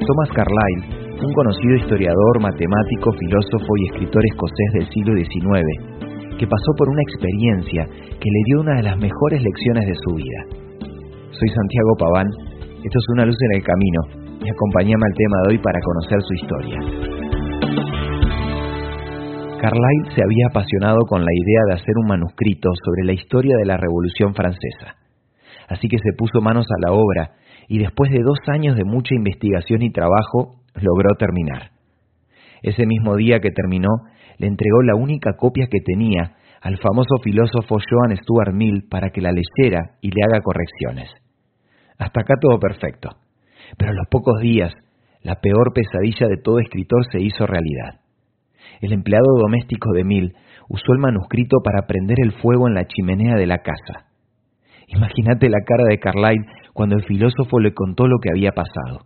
Thomas Carlyle, un conocido historiador, matemático, filósofo y escritor escocés del siglo XIX, que pasó por una experiencia que le dio una de las mejores lecciones de su vida. Soy Santiago Paván, esto es Una luz en el camino, y acompáñame al tema de hoy para conocer su historia. Carlyle se había apasionado con la idea de hacer un manuscrito sobre la historia de la Revolución Francesa. Así que se puso manos a la obra y después de 2 años de mucha investigación y trabajo, logró terminar. Ese mismo día que terminó, le entregó la única copia que tenía al famoso filósofo John Stuart Mill para que la leyera y le haga correcciones. Hasta acá todo perfecto. Pero a los pocos días, la peor pesadilla de todo escritor se hizo realidad. El empleado doméstico de Mill usó el manuscrito para prender el fuego en la chimenea de la casa. Imagínate la cara de Carlyle cuando el filósofo le contó lo que había pasado.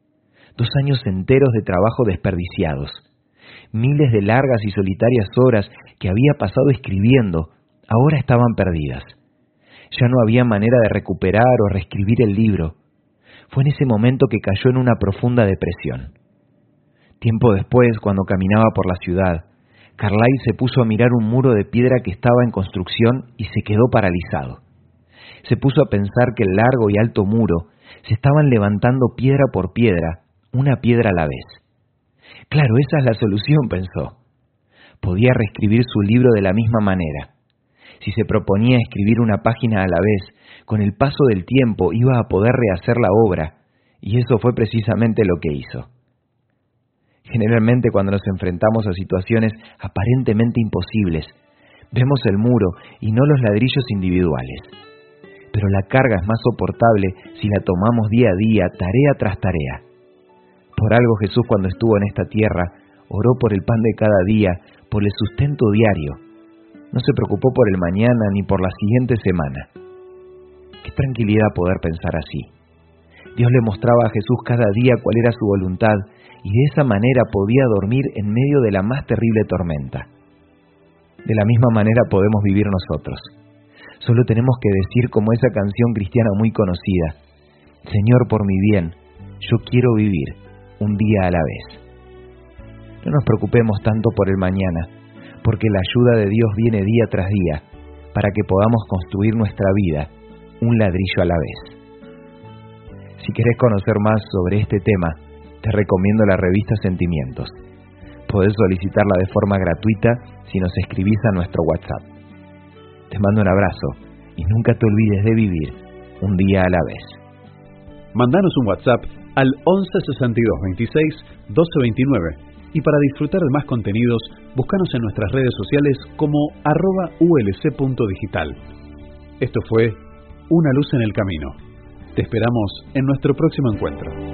2 años enteros de trabajo desperdiciados. Miles de largas y solitarias horas que había pasado escribiendo, ahora estaban perdidas. Ya no había manera de recuperar o reescribir el libro. Fue en ese momento que cayó en una profunda depresión. Tiempo después, cuando caminaba por la ciudad, Carlyle se puso a mirar un muro de piedra que estaba en construcción y se quedó paralizado. Se puso a pensar que el largo y alto muro se estaban levantando piedra por piedra, una piedra a la vez. Claro, esa es la solución, pensó. Podía reescribir su libro de la misma manera. Si se proponía escribir una página a la vez, con el paso del tiempo iba a poder rehacer la obra, y eso fue precisamente lo que hizo. Generalmente cuando nos enfrentamos a situaciones aparentemente imposibles, vemos el muro y no los ladrillos individuales. Pero la carga es más soportable si la tomamos día a día, tarea tras tarea. Por algo Jesús, cuando estuvo en esta tierra, oró por el pan de cada día, por el sustento diario. No se preocupó por el mañana ni por la siguiente semana. Qué tranquilidad poder pensar así. Dios le mostraba a Jesús cada día cuál era su voluntad y de esa manera podía dormir en medio de la más terrible tormenta. De la misma manera podemos vivir nosotros. Solo tenemos que decir como esa canción cristiana muy conocida: Señor, por mi bien, yo quiero vivir un día a la vez. No nos preocupemos tanto por el mañana, porque la ayuda de Dios viene día tras día, para que podamos construir nuestra vida un ladrillo a la vez. Si querés conocer más sobre este tema, te recomiendo la revista Sentimientos. Podés solicitarla de forma gratuita si nos escribís a nuestro WhatsApp. Te mando un abrazo y nunca te olvides de vivir un día a la vez. Mandanos un WhatsApp al 11 62 26 12 29 y para disfrutar de más contenidos, búscanos en nuestras redes sociales como @ulc.digital. Esto fue Una luz en el camino. Te esperamos en nuestro próximo encuentro.